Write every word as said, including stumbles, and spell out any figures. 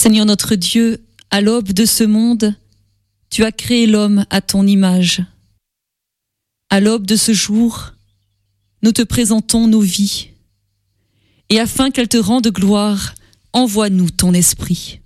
Seigneur notre Dieu, à l'aube de ce monde, tu as créé l'homme à ton image. À l'aube de ce jour, nous te présentons nos vies. Et afin qu'elles te rendent gloire, envoie-nous ton esprit.